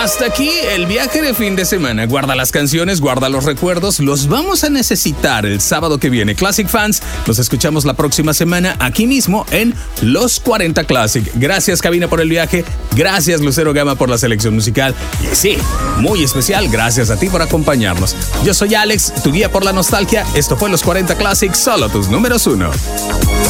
Hasta aquí el viaje de fin de semana. Guarda las canciones, guarda los recuerdos. Los vamos a necesitar el sábado que viene. Classic Fans, los escuchamos la próxima semana aquí mismo en Los 40 Classic. Gracias, Cabina, por el viaje. Gracias, Lucero Gama, por la selección musical. Y sí, muy especial, gracias a ti por acompañarnos. Yo soy Alex, tu guía por la nostalgia. Esto fue Los 40 Classic, solo tus números 1.